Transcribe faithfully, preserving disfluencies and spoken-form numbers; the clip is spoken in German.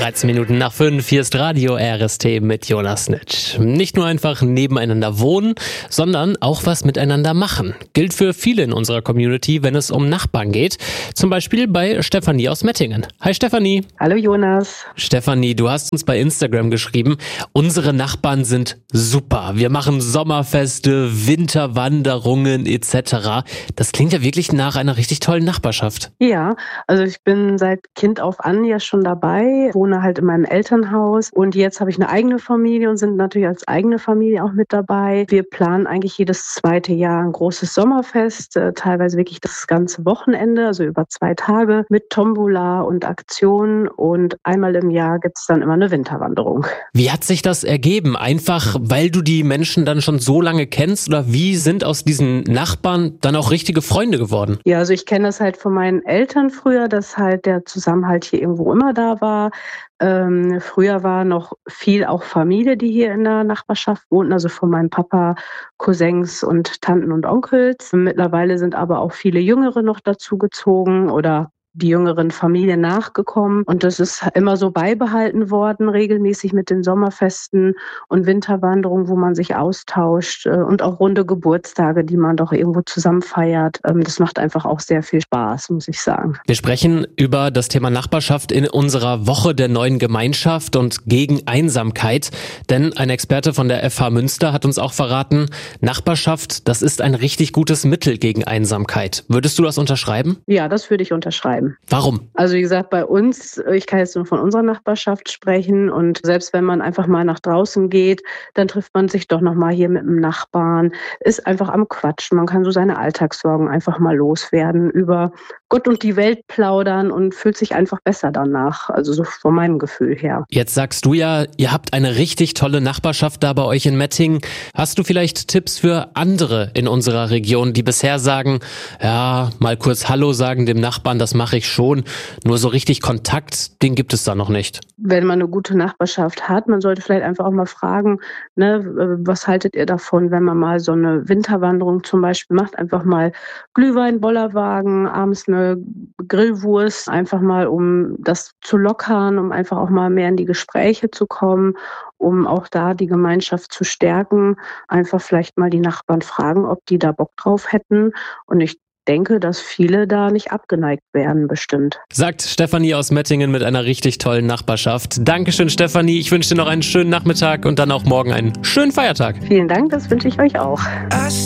dreizehn Minuten nach fünf, hier ist Radio R S T mit Jonas Nitsch. Nicht nur einfach nebeneinander wohnen, sondern auch was miteinander machen. Gilt für viele in unserer Community, wenn es um Nachbarn geht. Zum Beispiel bei Stefanie aus Mettingen. Hi Stefanie. Hallo Jonas. Stefanie, du hast uns bei Instagram geschrieben, unsere Nachbarn sind super. Wir machen Sommerfeste, Winterwanderungen et cetera. Das klingt ja wirklich nach einer richtig tollen Nachbarschaft. Ja, also ich bin seit Kind auf an ja schon dabei, wohne halt in meinem Elternhaus und jetzt habe ich eine eigene Familie und sind natürlich als eigene Familie auch mit dabei. Wir planen eigentlich jedes zweite Jahr ein großes Sommerfest, äh, teilweise wirklich das ganze Wochenende, also über zwei Tage mit Tombola und Aktionen, und einmal im Jahr gibt es dann immer eine Winterwanderung. Wie hat sich das ergeben? Einfach, weil du die Menschen dann schon so lange kennst, oder wie sind aus diesen Nachbarn dann auch richtige Freunde geworden? Ja, also ich kenne das halt von meinen Eltern früher, dass halt der Zusammenhalt hier irgendwo immer da war. Ähm, früher war noch viel auch Familie, die hier in der Nachbarschaft wohnten, also von meinem Papa, Cousins und Tanten und Onkels. Mittlerweile sind aber auch viele Jüngere noch dazu gezogen oder die jüngeren Familien nachgekommen, und das ist immer so beibehalten worden, regelmäßig mit den Sommerfesten und Winterwanderungen, wo man sich austauscht, und auch runde Geburtstage, die man doch irgendwo zusammen feiert. Das macht einfach auch sehr viel Spaß, muss ich sagen. Wir sprechen über das Thema Nachbarschaft in unserer Woche der neuen Gemeinschaft und gegen Einsamkeit, denn ein Experte von der F H Münster hat uns auch verraten, Nachbarschaft, das ist ein richtig gutes Mittel gegen Einsamkeit. Würdest du das unterschreiben? Ja, das würde ich unterschreiben. Warum? Also wie gesagt, bei uns, ich kann jetzt nur von unserer Nachbarschaft sprechen, und selbst wenn man einfach mal nach draußen geht, dann trifft man sich doch nochmal hier mit dem Nachbarn, ist einfach am Quatschen, man kann so seine Alltagssorgen einfach mal loswerden, über Gott und die Welt plaudern und fühlt sich einfach besser danach, also so von meinem Gefühl her. Jetzt sagst du ja, ihr habt eine richtig tolle Nachbarschaft da bei euch in Mettingen. Hast du vielleicht Tipps für andere in unserer Region, die bisher sagen, ja, mal kurz Hallo sagen dem Nachbarn, das mache ich schon, nur so richtig Kontakt, den gibt es da noch nicht? Wenn man eine gute Nachbarschaft hat, man sollte vielleicht einfach auch mal fragen, ne, was haltet ihr davon, wenn man mal so eine Winterwanderung zum Beispiel macht, einfach mal Glühwein, Bollerwagen, abends eine Grillwurst, einfach mal, um das zu lockern, um einfach auch mal mehr in die Gespräche zu kommen, um auch da die Gemeinschaft zu stärken, einfach vielleicht mal die Nachbarn fragen, ob die da Bock drauf hätten, und ich denke, dass viele da nicht abgeneigt werden, bestimmt. Sagt Stefanie aus Mettingen mit einer richtig tollen Nachbarschaft. Dankeschön, Stefanie. Ich wünsche dir noch einen schönen Nachmittag und dann auch morgen einen schönen Feiertag. Vielen Dank, das wünsche ich euch auch.